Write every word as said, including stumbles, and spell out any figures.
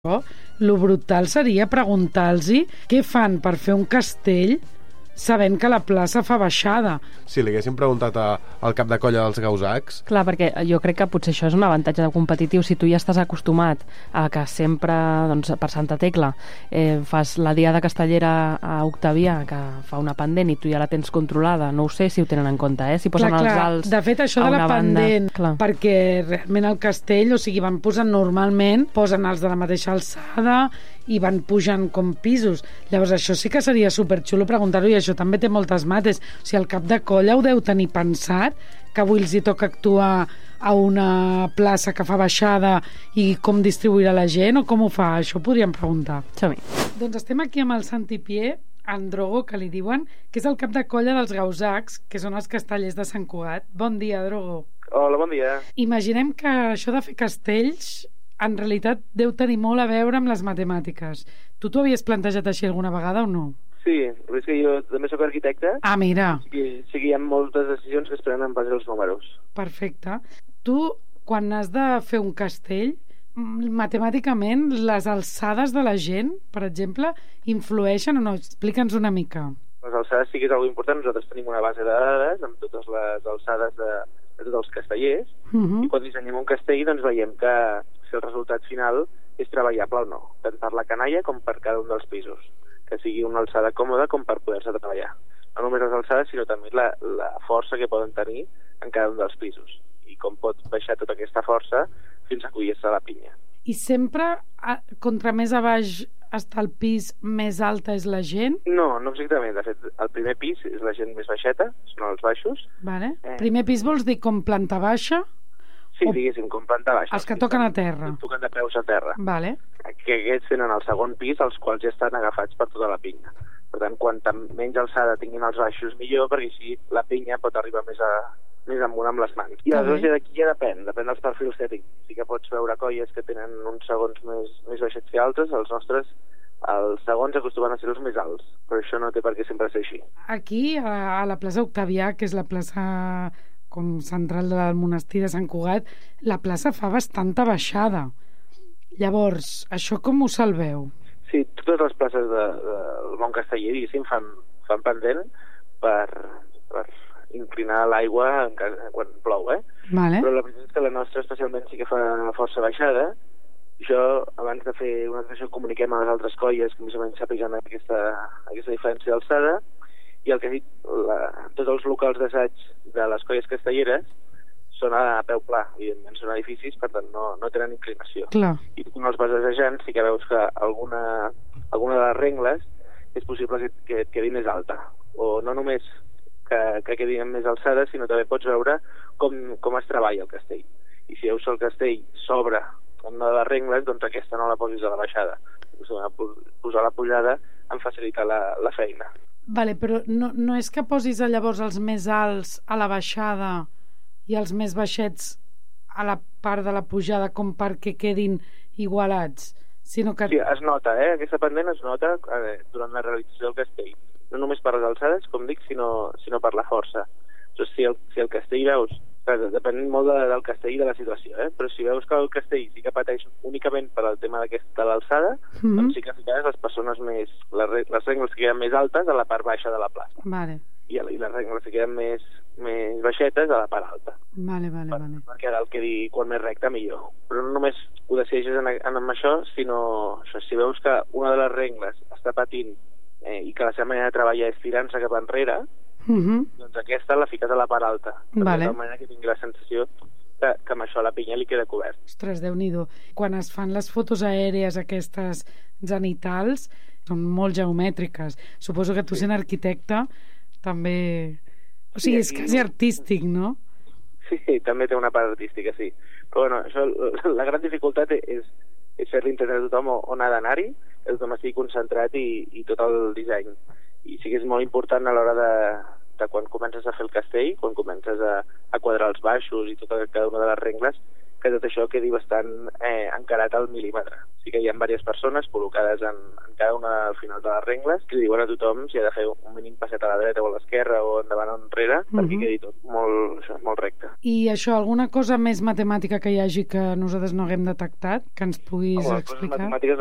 Lo brutal seria preguntar-los què fan per fer un castell sabent que la plaça fa baixada. Si li haguéssim preguntat a, al cap de colla dels gausacs... Clar, perquè jo crec que potser això és un avantatge competitiu. Si tu ja estàs acostumat a que sempre, doncs, per Santa Tecla, eh, fas la diada castellera a Octavià, que fa una pendent i tu ja la tens controlada, no ho sé si ho tenen en compte, eh? Si posen clar, clar. els alts de fet, això de la pendent, banda, perquè realment el castell, o sigui, van posant normalment, posen els de la mateixa alçada i van pujant com pisos. Llavors això sí que seria superxulo preguntar-ho, i això també té moltes mates. O sigui, el cap de colla ho deu tenir pensat, que avui els hi toca actuar a una plaça que fa baixada i com distribuirà la gent o com ho fa? Això ho podríem preguntar. Som-hi. Doncs estem aquí amb el Santi Pié, en Drogo, que li diuen, que és el cap de colla dels gausacs, que són els castellers de Sant Cugat. Bon dia, Drogo. Hola, bon dia. Imaginem que això de fer castells en realitat deu tenir molt a veure amb les matemàtiques. Tu t'ho havies plantejat així alguna vegada o no? Sí, és que jo també sóc arquitecte. Ah, mira. I sí que hi ha moltes decisions que es prenen en base als números. Perfecte. Tu, quan has de fer un castell, matemàticament les alçades de la gent, per exemple, influeixen o no? Explica'ns una mica. Les alçades sí que és algo important. Nosaltres tenim una base de dades amb totes les alçades de, de tots els castellers, uh -huh. i quan dissenyem un castell doncs veiem que si el resultat final és treballable o no, tant per la canalla com per cada un dels pisos, que sigui una alçada còmoda com per poder-se treballar. No només les alçades, sinó també la, la força que poden tenir en cada un dels pisos, i com pot baixar tota aquesta força fins a acollir-se a la pinya. I sempre, contra més a baix està el pis, més alta és la gent? No, no exactament. De fet, el primer pis és la gent més baixeta, són els baixos. Vale. Eh... Primer pis vols dir com planta baixa? Sí, o... diguéssim, com planta baixa. Els que toquen a terra. Toquen de peus a terra. Vale. Que aquests tenen el segon pis, els quals ja estan agafats per tota la pinya. Per tant, quanta menys alçada tinguin els baixos, millor, perquè així la pinya pot arribar més, a, més amunt amb les mans. I aleshores ja d'aquí ja depèn, depèn dels perfils que tinc. Sí que pots veure colles que tenen uns segons més, més baixets que altres, els nostres, els segons acostumen a ser els més alts, però això no té per què sempre ser així. Aquí, a, a la plaça Octavià, que és la plaça com central del monestir de Sant Cugat, la plaça fa bastanta baixada. Llavors, això com ho salveu? Sí, totes les places del de, de món casteller, diguéssim, fan, fan pendent per, per inclinar l'aigua quan plou, eh? Vale. Però la veritat és que la nostra especialment sí que fa força baixada. Jo, abans de fer una actuació, comuniquem a les altres colles que més o menys sàpiguen aquesta, aquesta diferència d'alçada, i el que he dit, la, tots els locals d'assaig de les colles castelleres són a peu pla, evidentment són edificis, per tant no, no tenen inclinació. Clar. I quan els vas assajant sí que veus que alguna, alguna de les rengles és possible que, que et quedi més alta, o no només que, que quedi amb més alçada, sinó també pots veure com, com es treballa el castell. I si veus que el castell s'obre en una de les rengles, doncs aquesta no la posis a la baixada. Posar la pujada en facilita la, la feina. Vale, però no, no és que posis llavors els més alts a la baixada i els més baixets a la part de la pujada com perquè quedin igualats, sinó que... Sí, es nota, eh? Aquesta pendent es nota eh, durant la realització del castell. No només per les alçades, com dic, sinó, sinó per la força. Però si el, si el castell veus... Depèn molt de, del castell i de la situació, eh? Però si veus que el castell sí que pateix únicament per al tema d'aquesta l'alçada, mm-hmm. doncs sí que ficaràs les persones més... Les, les rengles que queden més altes a la part baixa de la plaça. Vale. I, I les rengles que queden més, més baixetes a la part alta. Vale, vale, per, vale. Perquè el quedi quan més recte millor. Però no només ho decideixes en, en, en això, sinó això, si veus que una de les rengles està patint eh, i que la seva manera de treballar és tirant-se cap enrere, uh-huh. doncs aquesta la fiques a la part alta. Vale. De manera que tingui la sensació que, que amb això la pinya li queda cobert. Ostres, Déu-n'hi-do. Quan es fan les fotos aèries aquestes zenitals, són molt geomètriques. Suposo que tu, sent arquitecte, també... O sigui, sí, és quasi artístic, no? Sí, sí, també té una part artística, sí. Però bueno, això, la gran dificultat és, és fer-li entendre a tothom on ha d'anar-hi, que tothom estigui concentrat i, i tot el disseny. I sí que és molt important a l'hora de, de quan comences a fer el castell, quan comences a, a quadrar els baixos i tota cada una de les rengles, que tot això quedi bastant eh, encarat al mil·límetre. Sí que hi ha diverses persones col·locades en, en cada una al final de les rengles que li diuen a tothom si ha de fer un mínim passet a la dreta o a l'esquerra o endavant o enrere, uh-huh. perquè quedi tot molt, això, molt recte. I això, alguna cosa més matemàtica que hi hagi que nosaltres no haguem detectat, que ens puguis Home, explicar? matemàtiques